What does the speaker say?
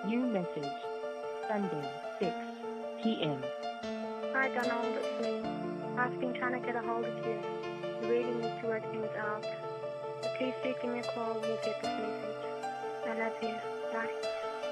New message. Sunday, 6 p.m. Hi Donald, it's me. I've been trying to get a hold of you. I really need to work things out. So please do give me a call when you get this message. I love you. Bye.